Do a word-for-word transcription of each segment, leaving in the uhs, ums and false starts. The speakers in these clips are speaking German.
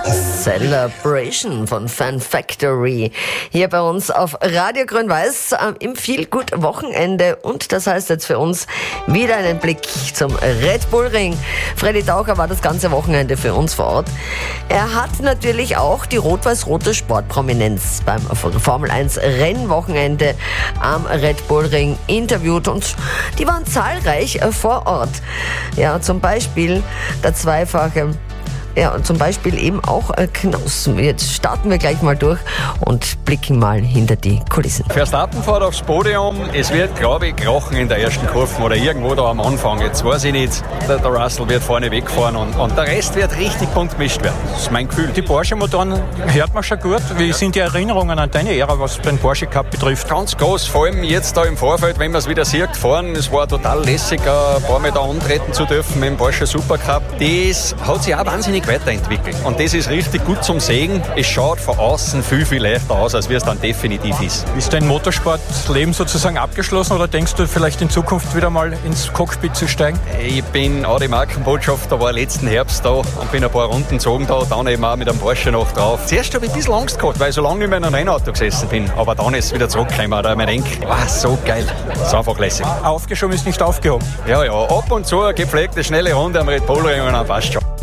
Celebration von Fan Factory. Hier bei uns auf Radio Grün-Weiß äh, im Feel-Good-Wochenende. Und das heißt jetzt für uns wieder einen Blick zum Red Bull Ring. Freddy Taucher war das ganze Wochenende für uns vor Ort. Er hat natürlich auch die rot-weiß-rote Sportprominenz beim Formel eins Rennwochenende am Red Bull Ring interviewt. Und die waren zahlreich äh, vor Ort. Ja, zum Beispiel der zweifache Ja, und zum Beispiel eben auch äh, Knaus. Jetzt starten wir gleich mal durch und blicken mal hinter die Kulissen. Verstappen fährt aufs Podium. Es wird, glaube ich, krachen in der ersten Kurve oder irgendwo da am Anfang. Jetzt weiß ich nicht, der, der Russell wird vorne wegfahren und, und der Rest wird richtig bunt gemischt werden. Das ist mein Gefühl. Die Porsche-Motoren hört man schon gut. Wie ja. sind die Erinnerungen an deine Ära, was den Porsche Cup betrifft? Ganz groß, vor allem jetzt da im Vorfeld, wenn man es wieder sieht, fahren. Es war total lässig, ein paar Mal da antreten zu dürfen mit dem Porsche Supercup. Das hat sich auch wahnsinnig weiterentwickelt. Und das ist richtig gut zum Sehen. Es schaut von außen viel, viel leichter aus, als wie es dann definitiv ist. Ist dein Motorsportleben sozusagen abgeschlossen oder denkst du vielleicht in Zukunft wieder mal ins Cockpit zu steigen? Ich bin auch die Markenbotschafter, war letzten Herbst da und bin ein paar Runden gezogen da, dann eben auch mit einem Porsche noch drauf. Zuerst habe ich ein bisschen Angst gehabt, weil ich so lange nicht mehr in einem Rennauto gesessen bin. Aber dann ist es wieder zurückgekommen. Da habe ich mir gedacht, wow, so geil. Das ist einfach lässig. Aufgeschoben ist nicht aufgehoben. Ja, ja, ab und zu eine gepflegte, schnelle Runde am Red Bull Ring und dann passt schon.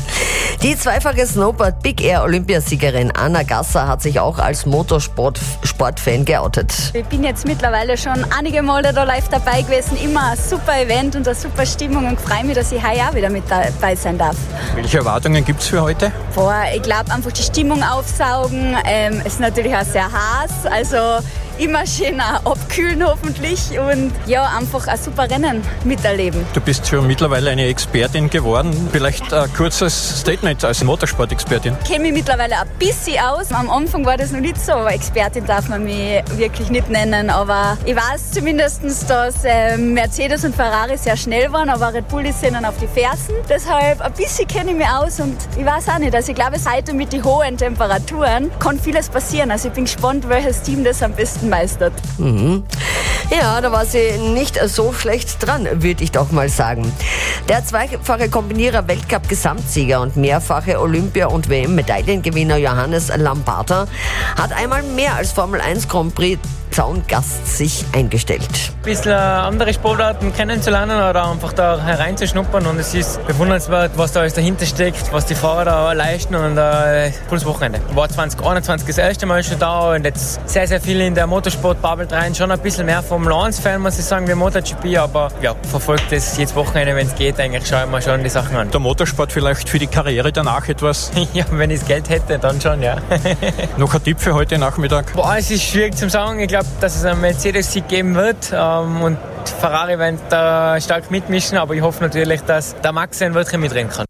Die zweifache Snowboard Big Air Olympiasiegerin Anna Gasser hat sich auch als Motorsport-Fan geoutet. Ich bin jetzt mittlerweile schon einige Male da live dabei gewesen. Immer ein super Event und eine super Stimmung und freue mich, dass ich heuer auch wieder mit dabei sein darf. Welche Erwartungen gibt es für heute? Boah, ich glaube einfach die Stimmung aufsaugen. Ähm, es ist natürlich auch sehr heiß, also immer schön abkühlen hoffentlich und ja, einfach ein super Rennen miterleben. Du bist schon mittlerweile eine Expertin geworden. Vielleicht ein kurzes Statement als Motorsport-Expertin. Ich kenne mich mittlerweile ein bisschen aus. Am Anfang war das noch nicht so, aber Expertin darf man mich wirklich nicht nennen. Aber ich weiß zumindest, dass äh, Mercedes und Ferrari sehr schnell waren, aber Red Bull ist ihnen auf die Fersen. Deshalb ein bisschen kenne ich mich aus und ich weiß auch nicht. Also ich glaube, heute mit den hohen Temperaturen kann vieles passieren. Also ich bin gespannt, welches Team das am besten meistert. Mhm. Ja, da war sie nicht so schlecht dran, würde ich doch mal sagen. Der zweifache Kombinierer Weltcup-Gesamtsieger und mehrfache Olympia- und W M-Medaillengewinner Johannes Lamparter hat einmal mehr als Formel eins Grand Prix Zaungast sich eingestellt. Ein bisschen andere Sportarten kennenzulernen oder einfach da hereinzuschnuppern und es ist bewundernswert, was da alles dahinter steckt, was die Fahrer da leisten und ein äh, cooles Wochenende. War zwanzig einundzwanzig das erste Mal schon da und jetzt sehr, sehr viel in der Motorsport-Bubble rein. Schon ein bisschen mehr Formel eins Fan, muss ich sagen, wie MotoGP, aber ja, verfolgt das jedes Wochenende, wenn es geht, eigentlich schaue ich mir schon die Sachen an. Der Motorsport vielleicht für die Karriere danach etwas? Ja, wenn ich das Geld hätte, dann schon, ja. Noch ein Tipp für heute Nachmittag? Boah, es ist schwierig zu sagen. Ich glaube, dass es einen Mercedes-Sieg geben wird ähm, und Ferrari werden da stark mitmischen, aber ich hoffe natürlich, dass der Max ein Wörtchen mitreden kann.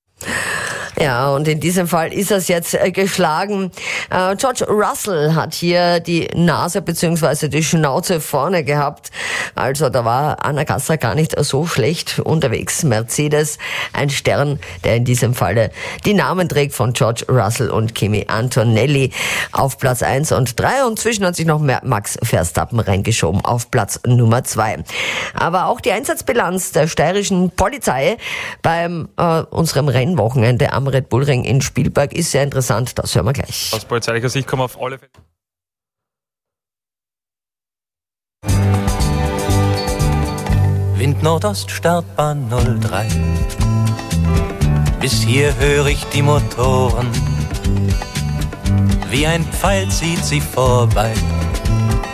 Ja, und in diesem Fall ist es jetzt äh, geschlagen. Äh, George Russell hat hier die Nase bzw. die Schnauze vorne gehabt. Also da war Anna Gasser gar nicht so schlecht unterwegs. Mercedes, ein Stern, der in diesem Falle die Namen trägt von George Russell und Kimi Antonelli auf Platz eins und drei. Und zwischen hat sich noch Max Verstappen reingeschoben auf Platz Nummer zwei. Aber auch die Einsatzbilanz der steirischen Polizei beim äh, unserem Rennwochenende am Red Bull Ring in Spielberg ist sehr interessant. Das hören wir gleich. Aus polizeilicher Sicht kommen wir auf alle Fälle. Wind Nordost, Startbahn null drei. Bis hier höre ich die Motoren. Wie ein Pfeil zieht sie vorbei.